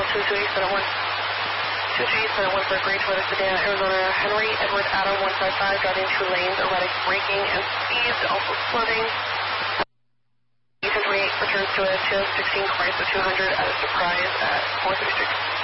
22871 for Great Weather Sedan, Arizona, Henry, Edward, Adam, 155, driving 2 lanes, erratic braking and speed, also flooding. 1028 returns to a 216 course of 200 at a surprise at 436.